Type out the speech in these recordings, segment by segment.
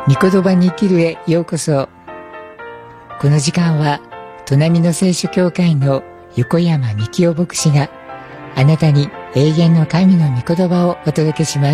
御言葉に生きるへようこそ。この時間は砺波の聖書教会の横山幹夫牧師があなたに永遠の神の御言葉をお届けします。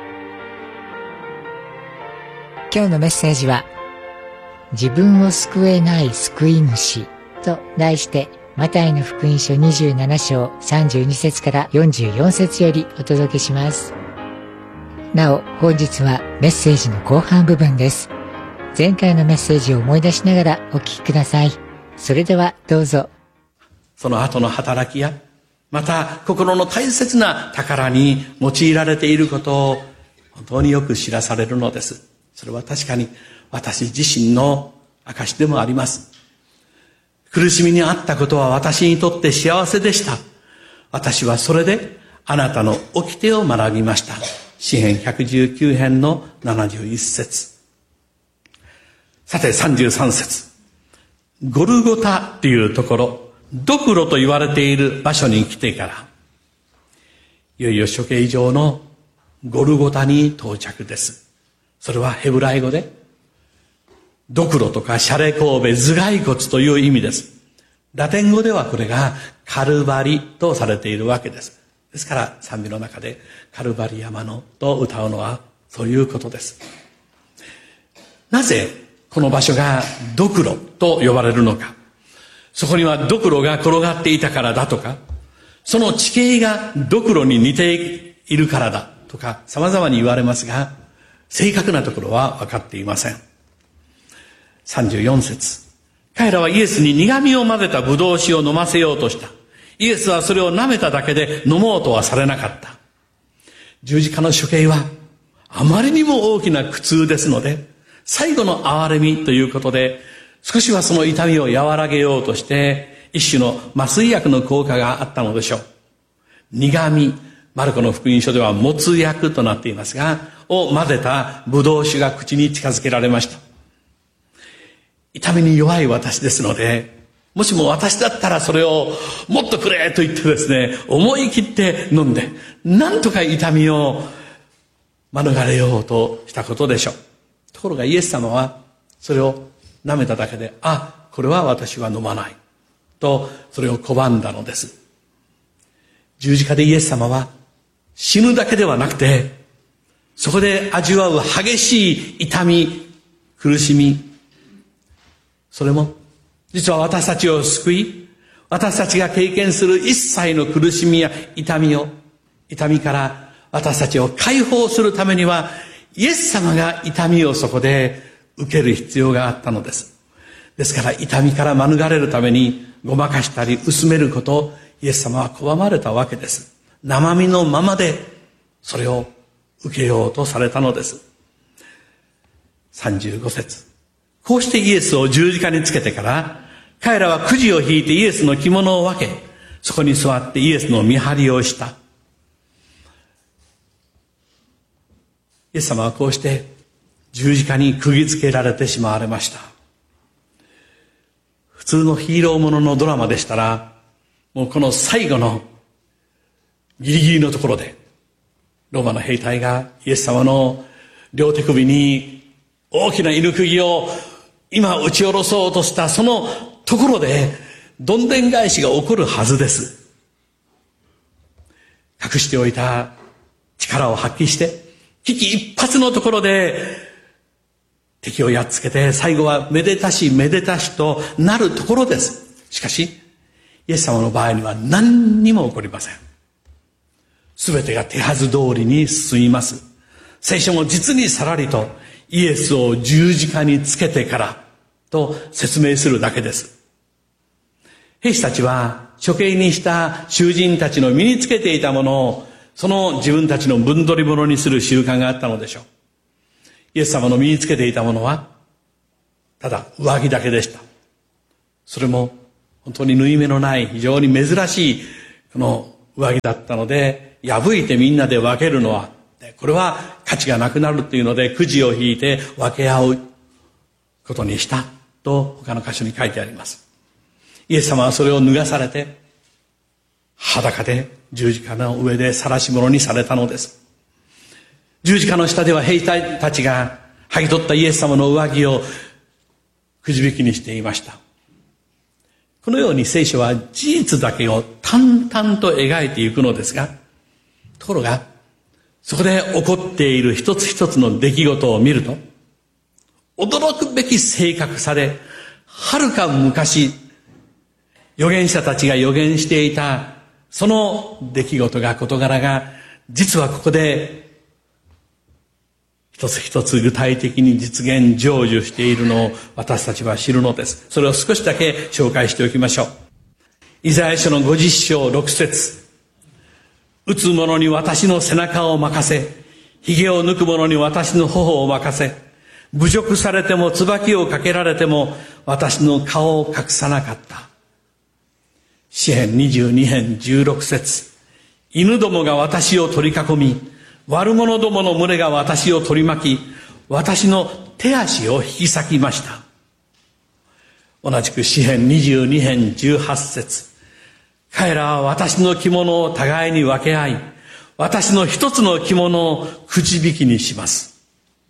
今日のメッセージは、自分を救えない救い主と題して、マタイの福音書27章32節から44節よりお届けします。なお、本日はメッセージの後半部分です。前回のメッセージを思い出しながらお聞きください。それではどうぞ。 その後の働きや、また心の大切な宝に用いられていることを本当によく知らされるのです。それは確かに私自身の証でもあります。苦しみにあったことは私にとって幸せでした。私はそれであなたの掟を学びました。詩編119編の71節。さて33節。ゴルゴタというところ、ドクロと言われている場所に来てから、いよいよ処刑場のゴルゴタに到着です。それはヘブライ語で、ドクロとかシャレコウベ、頭蓋骨という意味です。ラテン語ではこれがカルバリとされているわけです。ですから賛美の中でカルバリ山のと歌うのはそういうことです。なぜこの場所がドクロと呼ばれるのか。そこにはドクロが転がっていたからだとか、その地形がドクロに似ているからだとか様々に言われますが、正確なところは分かっていません。34節。彼らはイエスに苦味を混ぜたブドウ酒を飲ませようとした。イエスはそれを舐めただけで飲もうとはされなかった。十字架の処刑はあまりにも大きな苦痛ですので、最後の憐れみということで、少しはその痛みを和らげようとして、一種の麻酔薬の効果があったのでしょう。苦味、マルコの福音書では没薬となっていますが、を混ぜたブドウ酒が口に近づけられました。痛みに弱い私ですので、もしも私だったらそれをもっとくれと言ってですね、思い切って飲んで、なんとか痛みを免れようとしたことでしょう。ところがイエス様はそれを舐めただけで、これは私は飲まないとそれを拒んだのです。十字架でイエス様は死ぬだけではなくて、そこで味わう激しい痛み、苦しみ、それも実は私たちを救い、私たちが経験する一切の苦しみや痛みから私たちを解放するためには、イエス様が痛みをそこで受ける必要があったのです。ですから痛みから免れるためにごまかしたり薄めることをイエス様は拒まれたわけです。生身のままでそれを受けようとされたのです。35節。こうしてイエスを十字架につけてから、彼らはくじを引いてイエスの着物を分け、そこに座ってイエスの見張りをした。イエス様はこうして十字架に釘付けられてしまわれました。普通のヒーローもののドラマでしたら、もうこの最後のギリギリのところで、ローマの兵隊がイエス様の両手首に大きな犬釘を今打ち下ろそうとしたそのところでどんでん返しが起こるはずです。隠しておいた力を発揮して危機一髪のところで敵をやっつけて、最後はめでたしめでたしとなるところです。しかしイエス様の場合には何にも起こりません。すべてが手はず通りに進みます。聖書も実にさらりとイエスを十字架につけてからと説明するだけです。兵士たちは処刑にした囚人たちの身につけていたものをその自分たちの分取り物にする習慣があったのでしょう。イエス様の身につけていたものはただ上着だけでした。それも本当に縫い目のない非常に珍しいこの上着だったので、破いてみんなで分けるのはこれは価値がなくなるというので、くじを引いて分け合うことにしたと他の箇所に書いてあります。イエス様はそれを脱がされて裸で十字架の上で晒し者にされたのです。十字架の下では兵隊たちが剥ぎ取ったイエス様の上着をくじ引きにしていました。このように聖書は事実だけを淡々と描いていくのですが、ところがそこで起こっている一つ一つの出来事を見ると、驚くべき正確さで、はるか昔預言者たちが預言していたその出来事が、事柄が、実はここで一つ一つ具体的に実現成就しているのを私たちは知るのです。それを少しだけ紹介しておきましょう。イザヤ書の50章6節、打つ者に私の背中を任せ、髭を抜く者に私の頬を任せ、侮辱されても椿をかけられても私の顔を隠さなかった。詩編22編16節、犬どもが私を取り囲み、悪者どもの群れが私を取り巻き、私の手足を引き裂きました。同じく詩編22編18節、彼らは私の着物を互いに分け合い、私の一つの着物をくじ引きにします。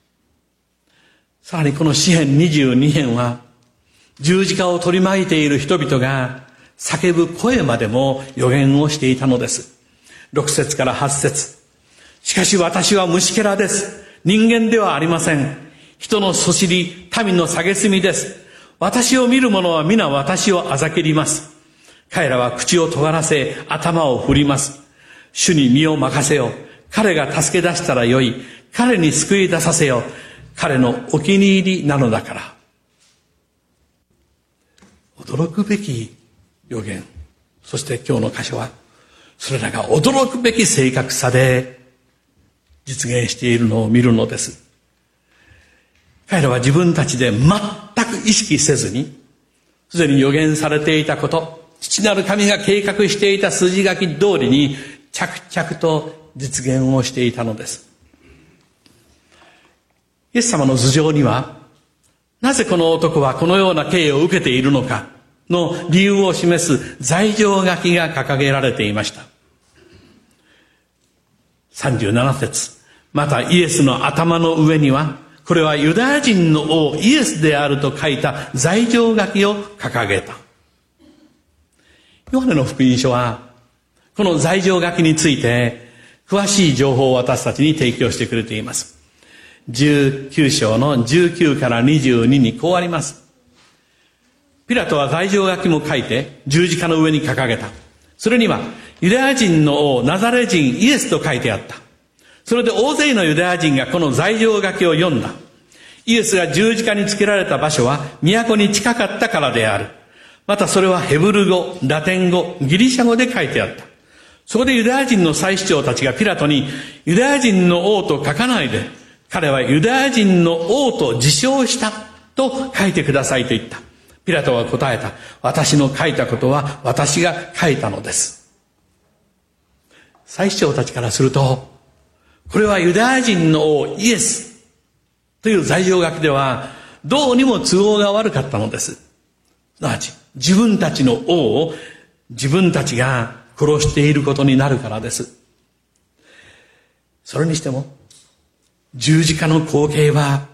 さらにこの詩編22編は、十字架を取り巻いている人々が叫ぶ声までも予言をしていたのです。6節から8節、しかし私は虫けらです。人間ではありません。人のそしり、民の蔑みです。私を見る者は皆私をあざけります。彼らは口を尖らせ、頭を振ります。主に身を任せよ。彼が助け出したらよい。彼に救い出させよ。彼のお気に入りなのだから。驚くべき予言。そして今日の箇所は、それらが驚くべき正確さで実現しているのを見るのです。彼らは自分たちで全く意識せずに、すでに予言されていたこと、父なる神が計画していた筋書き通りに着々と実現をしていたのです。イエス様の頭上には、なぜこの男はこのような刑を受けているのかの理由を示す罪状書きが掲げられていました。37節、またイエスの頭の上には、これはユダヤ人の王イエスであると書いた罪状書きを掲げた。ヨハネの福音書はこの罪状書きについて詳しい情報を私たちに提供してくれています。19章の19から22にこうあります。ピラトは罪状書きも書いて十字架の上に掲げた。それにはユダヤ人の王ナザレ人イエスと書いてあった。それで大勢のユダヤ人がこの罪状書きを読んだ。イエスが十字架につけられた場所は都に近かったからである。またそれはヘブル語、ラテン語、ギリシャ語で書いてあった。そこでユダヤ人の祭司長たちがピラトに、ユダヤ人の王と書かないで、彼はユダヤ人の王と自称したと書いてくださいと言った。ピラトは答えた。私の書いたことは私が書いたのです。祭司長たちからすると、これはユダヤ人の王イエスという罪状書きではどうにも都合が悪かったのです。すなわち自分たちの王を自分たちが殺していることになるからです。それにしても十字架の光景は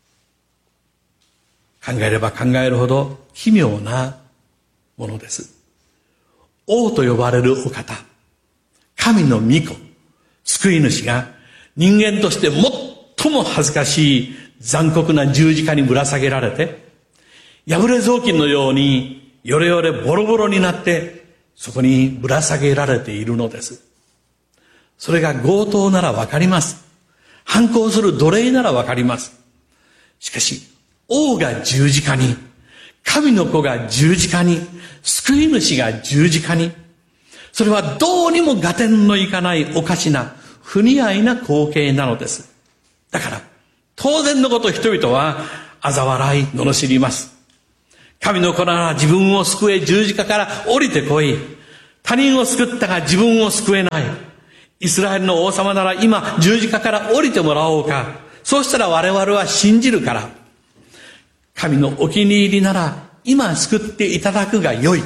考えれば考えるほど奇妙なものです。王と呼ばれるお方、神の御子、救い主が人間として最も恥ずかしい残酷な十字架にぶら下げられて、破れ雑巾のようによれよれボロボロになってそこにぶら下げられているのです。それが強盗ならわかります。反抗する奴隷ならわかります。しかし王が十字架に、神の子が十字架に、救い主が十字架に、それはどうにも合点のいかないおかしな不似合いな光景なのです。だから当然のこと人々は嘲笑い罵ります。神の子なら自分を救え、十字架から降りてこい。他人を救ったが自分を救えない。イスラエルの王様なら今十字架から降りてもらおうか。そうしたら我々は信じるから。神のお気に入りなら今救っていただくがよい。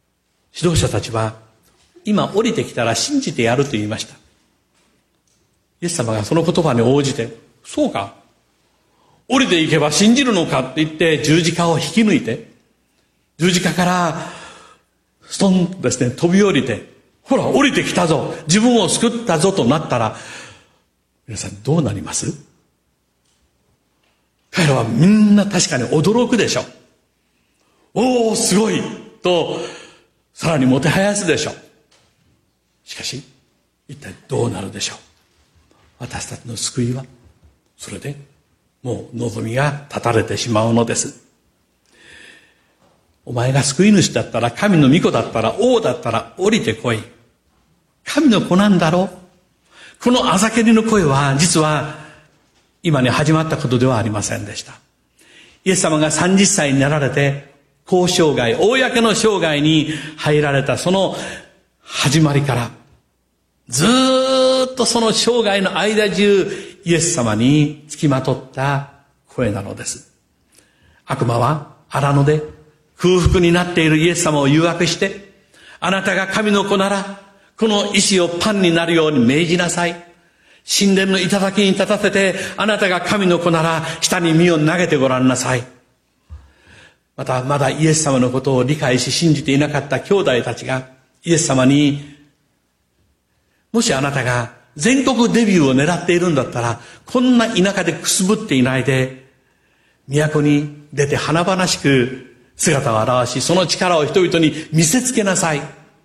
指導者たちは今降りてきたら信じてやると言いました。 イエス様がその言葉に応じて、そうか、降りていけば信じるのかって言って十字架を引き抜いて、十字架からストンとですね、飛び降りて、ほら降りてきたぞ、自分を救ったぞとなったら、皆さんどうなります？彼らはみんな確かに驚くでしょう。おーすごいとさらにもてはやすでしょう。しかし一体どうなるでしょう。私たちの救いはそれでもう望みが絶たれてしまうのです。お前が救い主だったら、神の御子だったら、王だったら降りてこい。神の子なんだろう。このあざけりの声は実は今に始まったことではありませんでした。イエス様が30歳になられて公生涯、公の生涯に入られたその始まりからずーっとその生涯の間中イエス様につきまとった声なのです。悪魔は荒野で空腹になっているイエス様を誘惑して、あなたが神の子ならこの石をパンになるように命じなさい。神殿の頂に立たせて、あなたが神の子なら下に身を投げてごらんなさい。またまだイエス様のことを理解し信じていなかった兄弟たちがイエス様に、もしあなたが全国デビューを狙っているんだったら、こんな田舎でくすぶっていないで都に出て華々しく姿を現し、その力を人々に見せつけなさい。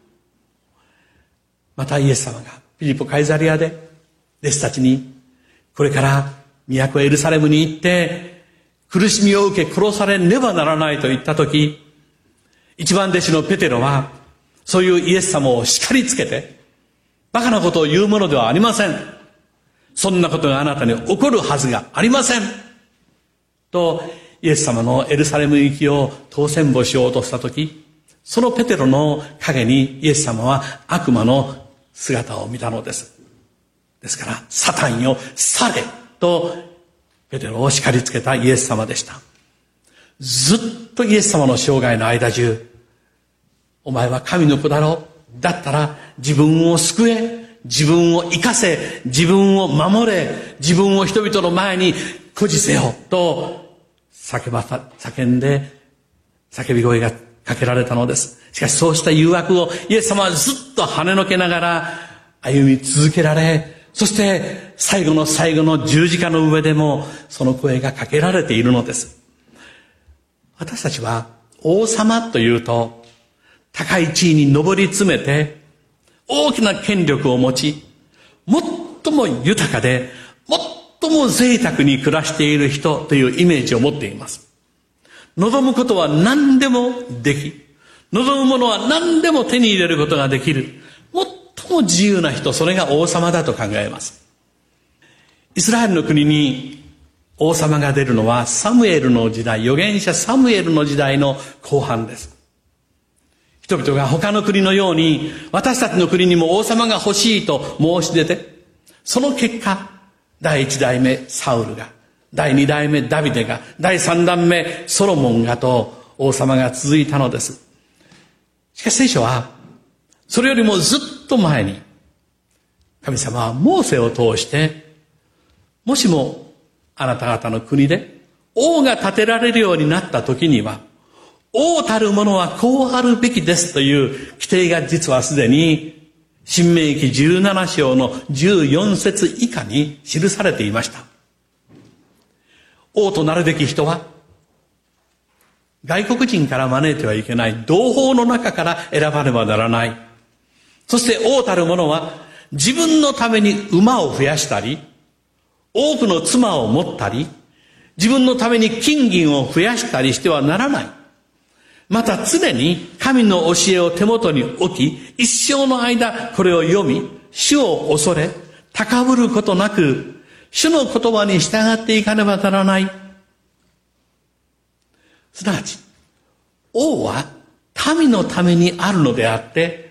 またイエス様がフィリポ・カイザリアで弟子たちに、これから都エルサレムに行って苦しみを受け殺されねばならないと言ったとき、一番弟子のペテロはそういうイエス様を叱りつけて、バカなことを言うものではありません。そんなことがあなたに起こるはずがありません。とイエス様のエルサレム行きを当選簿しようとしたとき、そのペテロの影にイエス様は悪魔の姿を見たのです。ですから、サタンよ去れとペテロを叱りつけたイエス様でした。ずっとイエス様の生涯の間中、お前は神の子だろう。だったら自分を救え、自分を生かせ、自分を守れ、自分を人々の前に誇示せよと叫んで、叫び声がかけられたのです。しかしそうした誘惑をイエス様はずっと跳ねのけながら歩み続けられ、そして最後の最後の十字架の上でもその声がかけられているのです。私たちは王様というと高い地位に上り詰めて大きな権力を持ち、最も豊かで最も贅沢に暮らしている人というイメージを持っています。望むことは何でもでき、望むものは何でも手に入れることができる、最も自由な人、それが王様だと考えます。イスラエルの国に王様が出るのはサムエルの時代、預言者サムエルの時代の後半です。人々が他の国のように私たちの国にも王様が欲しいと申し出て、その結果第一代目サウルが、第二代目ダビデが、第三代目ソロモンがと王様が続いたのです。しかし聖書はそれよりもずっと前に神様はモーセを通して、もしもあなた方の国で王が立てられるようになった時には、王たる者はこうあるべきですという規定が実はすでに申命記17章の14節以下に記されていました。王となるべき人は外国人から招いてはいけない同胞の中から選ばねばならない。そして王たる者は自分のために馬を増やしたり、多くの妻を持ったり、自分のために金銀を増やしたりしてはならない。また常に神の教えを手元に置き、一生の間これを読み、主を恐れ高ぶることなく主の言葉に従っていかねばならない。すなわち王は民のためにあるのであって、